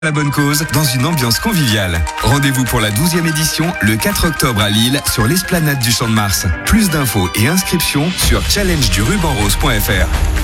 La bonne cause dans une ambiance conviviale. Rendez-vous pour la 12e édition le 4 octobre à Lille sur l'esplanade du Champ de Mars. Plus d'infos et inscriptions sur challengedurubanrose.fr.